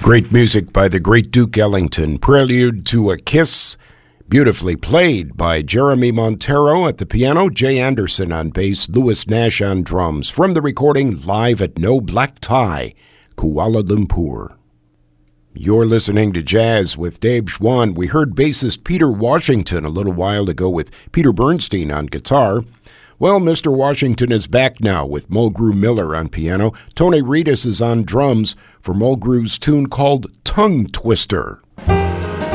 Great music by the great Duke Ellington. Prelude to a Kiss, beautifully played by Jeremy Montero at the piano, Jay Anderson on bass, Louis Nash on drums. From the recording live at No Black Tie, Kuala Lumpur. You're listening to Jazz with Dave Schwann. We heard bassist Peter Washington a little while ago with Peter Bernstein on guitar. Well, Mr. Washington is back now with Mulgrew Miller on piano. Tony Reedus is on drums for Mulgrew's tune called Tongue Twister.